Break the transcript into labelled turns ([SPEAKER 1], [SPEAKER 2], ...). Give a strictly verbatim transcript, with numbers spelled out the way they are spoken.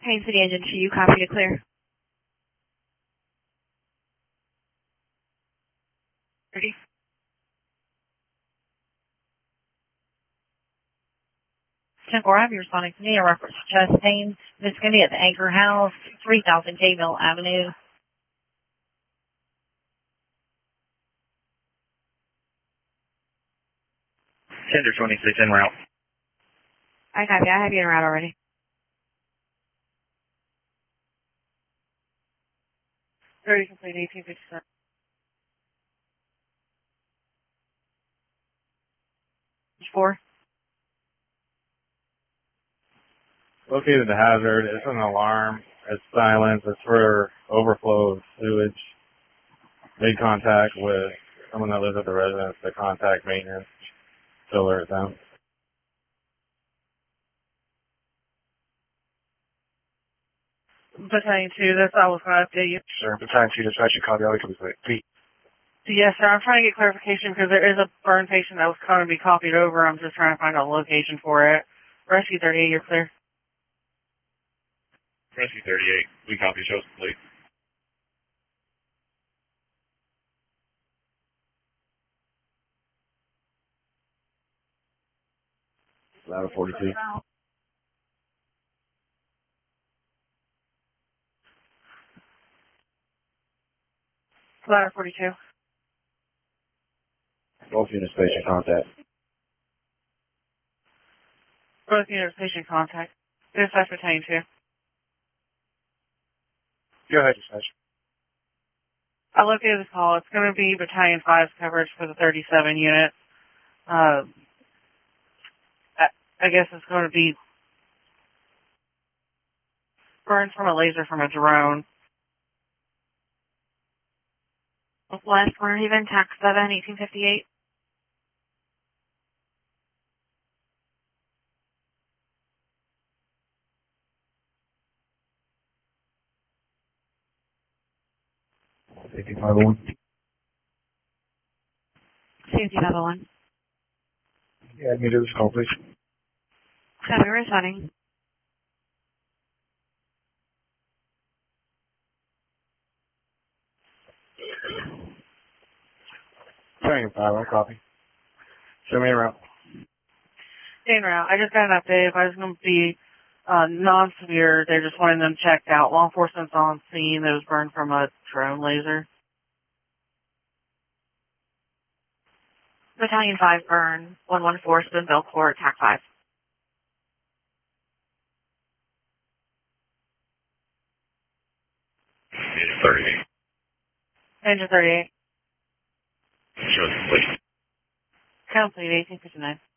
[SPEAKER 1] Haines City Engine two, you copy to clear. Ready? ten four, I'm responding to me, a reference to Chastain. This is going to be at the Anchor House, three thousand Kayville Avenue.
[SPEAKER 2] Tender twenty-six en route.
[SPEAKER 1] I copy. I have you en route already. thirty complete, eighteen fifty-seven. Four.
[SPEAKER 3] Located the hazard. It's an alarm. It's silent. It's for overflow of sewage. Made contact with someone that lives at the residence to contact maintenance to alert them.
[SPEAKER 4] Battalion two, that's all I was going to update you.
[SPEAKER 2] Sir, Battalion two, dispatch, you copy, all complete.
[SPEAKER 4] Yes, sir. I'm trying to get clarification because there is a burn patient that was going to be copied over. I'm just trying to find out a location for it. Rescue thirty-eight, you're clear.
[SPEAKER 2] Rescue thirty-eight, we copy, shows complete.
[SPEAKER 3] Ladder forty-two.
[SPEAKER 4] Ladder forty-two.
[SPEAKER 3] Both units patient contact.
[SPEAKER 4] Both units patient contact. Dispatch Battalion two.
[SPEAKER 2] Go ahead, dispatch.
[SPEAKER 4] I located the call. It's going to be Battalion five's coverage for the thirty-seven unit. Uh, I, I guess it's going to be burned from a laser from a drone.
[SPEAKER 1] West Corner Haven, tax seven, eighteen fifty-eight.
[SPEAKER 3] Safety five oh one.
[SPEAKER 1] Safety five oh one.
[SPEAKER 2] Yeah, I can do this call, please.
[SPEAKER 1] Copy, responding.
[SPEAKER 2] Battalion five, I copy. Show me around.
[SPEAKER 4] Staying around. I just got an update. If I was going to be uh, non-severe, they're just wanting them checked out. Law enforcement's on scene. It was burned from a drone laser.
[SPEAKER 1] Battalion five, burn. one one four, Spoonville Court, tax five.
[SPEAKER 2] It's thirty-eight.
[SPEAKER 4] Engine thirty-eight.
[SPEAKER 2] Shows complete.
[SPEAKER 4] Complete, eighteen fifty-nine.